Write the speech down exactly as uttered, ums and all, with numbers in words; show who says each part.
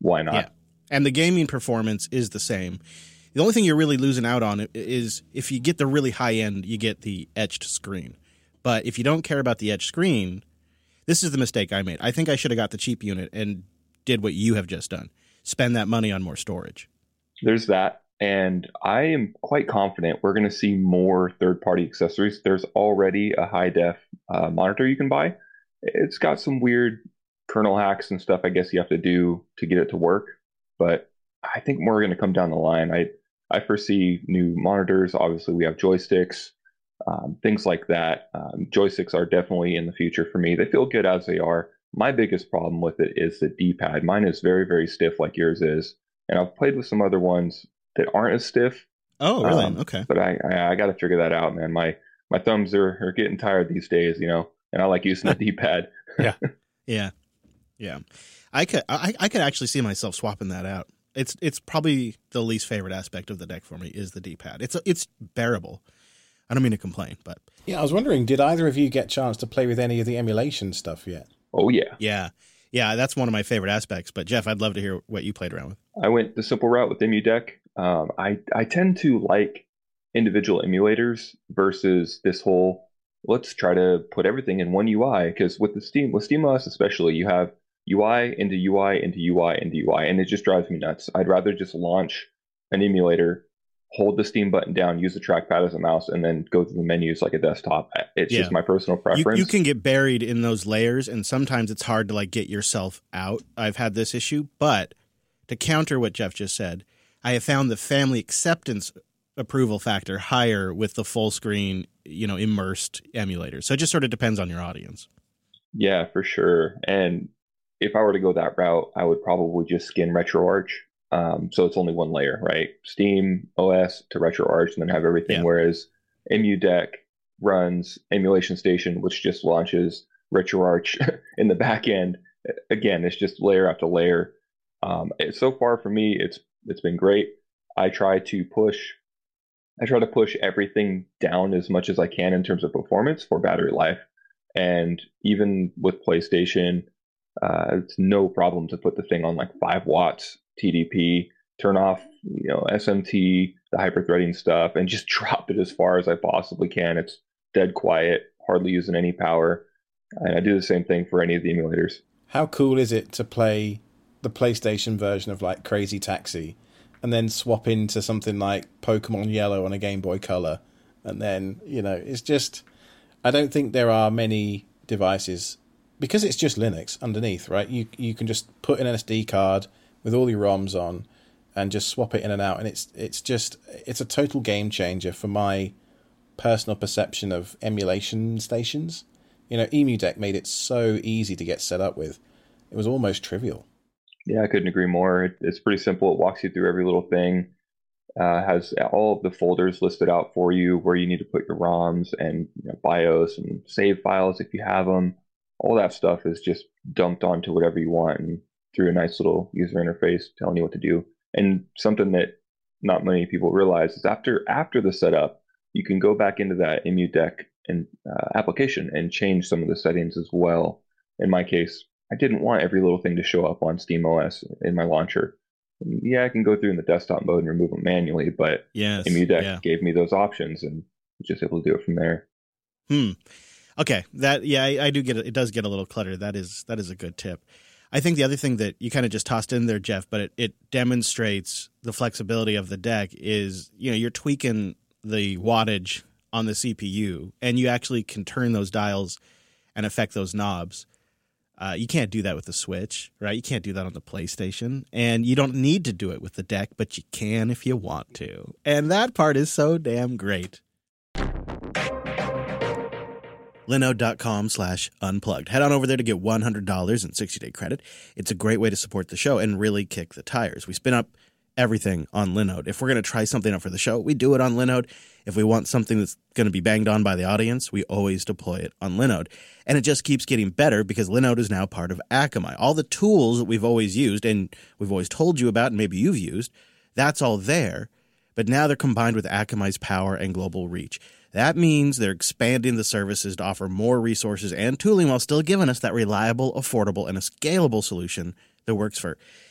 Speaker 1: why not?
Speaker 2: Yeah. And the gaming performance is the same. The only thing you're really losing out on is if you get the really high end, you get the etched screen. But if you don't care about the etched screen, this is the mistake I made. I think I should have got the cheap unit and did what you have just done. Spend that money on more storage.
Speaker 1: There's that. And I am quite confident we're going to see more third-party accessories. There's already a high-def uh, monitor you can buy. It's got some weird kernel hacks and stuff I guess you have to do to get it to work. But I think more are going to come down the line. I, I foresee new monitors. Obviously, we have joysticks, um, things like that. Um, joysticks are definitely in the future for me. They feel good as they are. My biggest problem with it is the D-pad. Mine is very, very stiff like yours is. And I've played with some other ones that aren't as stiff.
Speaker 2: Oh, really?
Speaker 1: Um,
Speaker 2: okay.
Speaker 1: But I, I, I got to figure that out, man. My my thumbs are, are getting tired these days, you know, and I like using the D-pad.
Speaker 2: yeah. Yeah. Yeah. I could I, I could actually see myself swapping that out. It's it's probably the least favorite aspect of the deck for me is the D-pad. It's it's bearable. I don't mean to complain, but
Speaker 3: yeah, I was wondering, did either of you get a chance to play with any of the emulation stuff yet?
Speaker 1: Oh yeah,
Speaker 2: yeah, yeah. That's one of my favorite aspects. But Jeff, I'd love to hear what you played around with.
Speaker 1: I went the simple route with EmuDeck. Um, I I tend to like individual emulators versus this whole let's try to put everything in one U I, because with the Steam with SteamOS especially, you have U I into U I into U I into U I, and it just drives me nuts. I'd rather just launch an emulator, hold the Steam button down, use the trackpad as a mouse, and then go through the menus like a desktop. It's yeah. just my personal preference.
Speaker 2: You, you can get buried in those layers, and sometimes it's hard to like get yourself out. I've had this issue, but to counter what Jeff just said, I have found the family acceptance approval factor higher with the full screen, you know, immersed emulators. So it just sort of depends on your audience.
Speaker 1: Yeah, for sure. And if I were to go that route, I would probably just skin RetroArch. Um, so it's only one layer, right? Steam O S to RetroArch, and then have everything. Yeah. Whereas EmuDeck runs Emulation Station, which just launches RetroArch in the back end. Again, it's just layer after layer. Um, it, so far for me, it's it's been great. I try to push, I try to push everything down as much as I can in terms of performance for battery life, and even with PlayStation. Uh, it's no problem to put the thing on like five watts T D P, turn off, you know, S M T, the hyper-threading stuff, and just drop it as far as I possibly can. It's dead quiet, hardly using any power. And I do the same thing for any of the emulators.
Speaker 3: How cool is it to play the PlayStation version of like Crazy Taxi and then swap into something like Pokemon Yellow on a Game Boy Color? And then, you know, it's just, I don't think there are many devices, because it's just Linux underneath, right? You you can just put in an S D card with all your ROMs on and just swap it in and out. And it's it's just, it's a total game changer for my personal perception of emulation stations. You know, EmuDeck made it so easy to get set up with. It was almost trivial.
Speaker 1: Yeah, I couldn't agree more. It, it's pretty simple. It walks you through every little thing. Uh, has all of the folders listed out for you where you need to put your ROMs and, you know, BIOS and save files if you have them. All that stuff is just dumped onto whatever you want and through a nice little user interface telling you what to do. And something that not many people realize is after after the setup, you can go back into that EmuDeck and uh, application and change some of the settings as well. In my case, I didn't want every little thing to show up on SteamOS in my launcher. Yeah, I can go through in the desktop mode and remove them manually, but
Speaker 2: yes,
Speaker 1: EmuDeck yeah. gave me those options and just able to do it from there.
Speaker 2: Hmm. Okay, that yeah, I, I do get it. It does get a little cluttered. That is that is a good tip. I think the other thing that you kind of just tossed in there, Jeff, but it, it demonstrates the flexibility of the deck is, you know, you're tweaking the wattage on the C P U, and you actually can turn those dials and affect those knobs. Uh, you can't do that with the Switch, right? You can't do that on the PlayStation, and you don't need to do it with the deck, but you can if you want to. And that part is so damn great. Linode.com slash unplugged. Head on over there to get one hundred dollars in sixty-day credit. It's a great way to support the show and really kick the tires. We spin up everything on Linode. If we're going to try something out for the show, we do it on Linode. If we want something that's going to be banged on by the audience, we always deploy it on Linode. And it just keeps getting better because Linode is now part of Akamai. All the tools that we've always used and we've always told you about and maybe you've used, that's all there. But now they're combined with Akamai's power and global reach. That means they're expanding the services to offer more resources and tooling while still giving us that reliable, affordable, and a scalable solution that works for